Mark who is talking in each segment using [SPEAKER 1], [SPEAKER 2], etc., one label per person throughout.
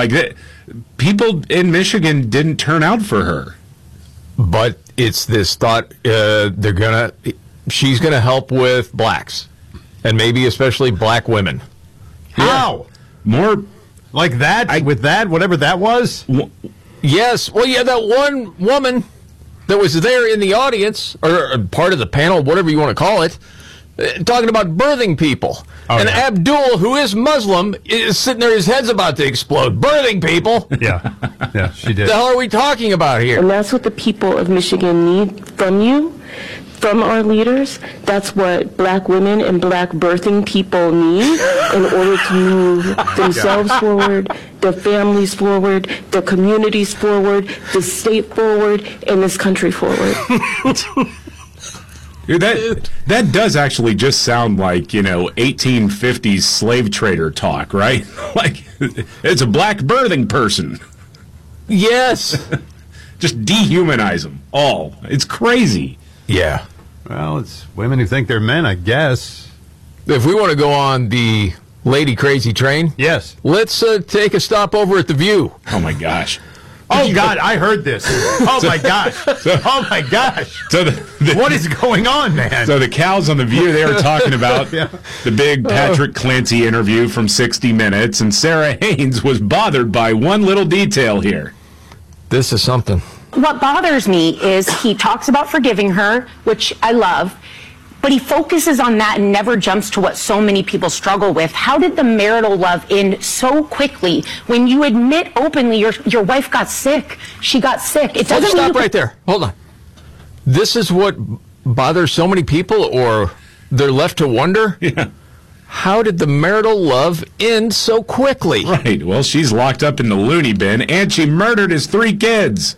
[SPEAKER 1] Like, people in Michigan didn't turn out for her.
[SPEAKER 2] But it's this thought she's going to help with blacks, and maybe especially black women.
[SPEAKER 3] How?
[SPEAKER 1] More
[SPEAKER 3] like that? With that, whatever that was?
[SPEAKER 2] Yes. Well, yeah, that one woman that was there in the audience, or part of the panel, whatever you want to call it, talking about birthing people. Oh, and yeah. Abdul, who is Muslim, is sitting there, his head's about to explode. Birthing people?
[SPEAKER 3] Yeah, she did.
[SPEAKER 2] What the hell are we talking about here?
[SPEAKER 4] And that's what the people of Michigan need from you, from our leaders. That's what black women and black birthing people need in order to move themselves forward, their families forward, their communities forward, the state forward, and this country forward.
[SPEAKER 1] Dude, that does actually just sound like, 1850s slave trader talk, right? Like, it's a black birthing person.
[SPEAKER 2] Yes.
[SPEAKER 1] Just dehumanize them all. It's crazy.
[SPEAKER 2] Yeah.
[SPEAKER 3] Well, it's women who think they're men, I guess.
[SPEAKER 2] If we want to go on the lady crazy train,
[SPEAKER 3] yes,
[SPEAKER 2] let's take a stop over at The View.
[SPEAKER 1] Oh, my gosh.
[SPEAKER 3] Oh, God, I heard this. Oh, my gosh. Oh, my gosh.
[SPEAKER 1] So
[SPEAKER 3] what is going on, man?
[SPEAKER 1] So the cows on The View, they were talking about the big Patrick Clancy interview from 60 Minutes, and Sarah Haynes was bothered by one little detail here.
[SPEAKER 2] This is something.
[SPEAKER 5] What bothers me is he talks about forgiving her, which I love, but he focuses on that and never jumps to what so many people struggle with. How did the marital love end so quickly when you admit openly your wife got sick? She got sick. It doesn't
[SPEAKER 2] stop right there. Hold on. This is what bothers so many people, or they're left to wonder?
[SPEAKER 1] Yeah.
[SPEAKER 2] How did the marital love end so quickly?
[SPEAKER 1] Right. Well, she's locked up in the loony bin, and she murdered his 3 kids.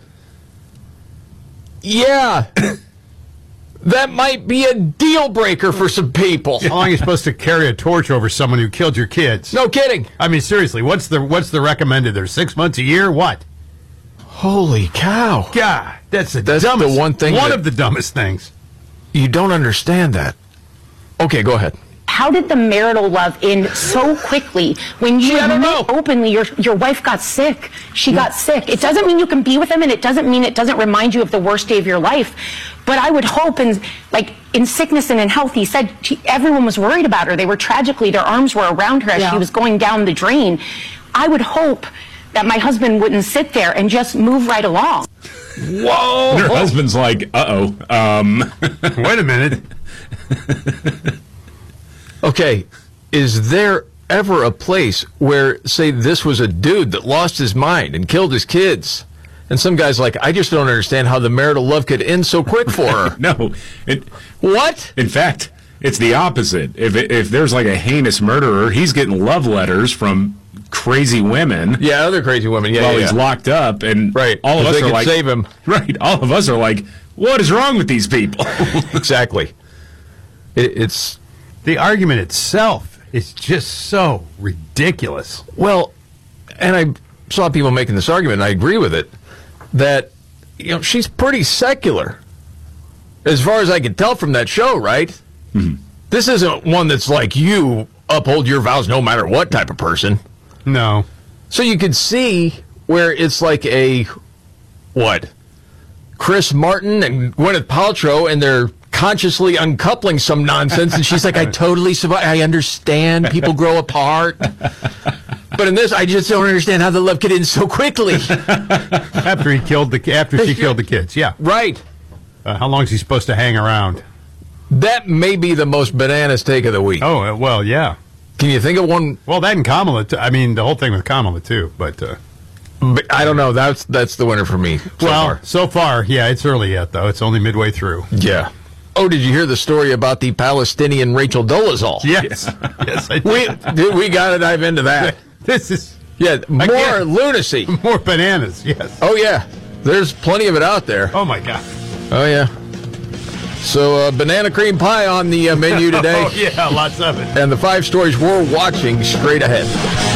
[SPEAKER 2] Yeah. That might be a deal breaker for some people.
[SPEAKER 3] How long are you supposed to carry a torch over someone who killed your kids?
[SPEAKER 2] No kidding.
[SPEAKER 3] I mean, seriously, what's the recommended there? 6 months a year? What?
[SPEAKER 2] Holy cow.
[SPEAKER 3] God, that's the
[SPEAKER 2] one thing.
[SPEAKER 3] One of the dumbest things.
[SPEAKER 2] You don't understand that. Okay, go ahead.
[SPEAKER 5] How did the marital love end so quickly when you admit openly your wife got sick? She got sick. It doesn't mean you can be with him, and it doesn't mean it doesn't remind you of the worst day of your life. But I would hope, in sickness and in health, he said everyone was worried about her. They were their arms were around her as she was going down the drain. I would hope that my husband wouldn't sit there and just move right along.
[SPEAKER 1] Whoa! And her husband's like,
[SPEAKER 3] wait a minute.
[SPEAKER 2] Okay, is there ever a place where, say, this was a dude that lost his mind and killed his kids, and some guy's like, I just don't understand how the marital love could end so quick for her?
[SPEAKER 1] No.
[SPEAKER 2] What?
[SPEAKER 1] In fact, it's the opposite. If there's like a heinous murderer, he's getting love letters from crazy women.
[SPEAKER 2] Yeah, other crazy women. Yeah,
[SPEAKER 1] while he's locked up, and all of us are like,
[SPEAKER 2] save him.
[SPEAKER 1] Right. All of us are like, what is wrong with these people?
[SPEAKER 2] Exactly. It's
[SPEAKER 3] the argument itself is just so ridiculous.
[SPEAKER 2] Well, and I saw people making this argument, and I agree with it, that she's pretty secular, as far as I can tell from that show, right?
[SPEAKER 1] Mm-hmm.
[SPEAKER 2] This isn't one that's like, you uphold your vows no matter what type of person.
[SPEAKER 3] No.
[SPEAKER 2] So you could see where it's like Chris Martin and Gwyneth Paltrow, and they're consciously uncoupling some nonsense, and she's like, I totally survive. I understand people grow apart. But in this, I just don't understand how the love could end so quickly.
[SPEAKER 3] After she killed the kids, yeah.
[SPEAKER 2] Right.
[SPEAKER 3] How long is he supposed to hang around?
[SPEAKER 2] That may be the most bananas take of the week.
[SPEAKER 3] Oh, well, yeah.
[SPEAKER 2] Can you think of one?
[SPEAKER 3] Well, that and Kamala, I mean, the whole thing with Kamala, too, but
[SPEAKER 2] I don't know. That's the winner for me
[SPEAKER 3] so far, yeah, it's early yet, though. It's only midway through.
[SPEAKER 2] Yeah. Oh, did you hear the story about the Palestinian Rachel Dolezal?
[SPEAKER 3] Yes. Yes, I did.
[SPEAKER 2] We got to dive into that.
[SPEAKER 3] This is...
[SPEAKER 2] Yeah, more lunacy.
[SPEAKER 3] More bananas, yes.
[SPEAKER 2] Oh, yeah. There's plenty of it out there.
[SPEAKER 3] Oh, my God.
[SPEAKER 2] Oh, yeah. So, banana cream pie on the menu today.
[SPEAKER 3] Oh, yeah, lots of it.
[SPEAKER 2] And the 5 stories we're watching straight ahead.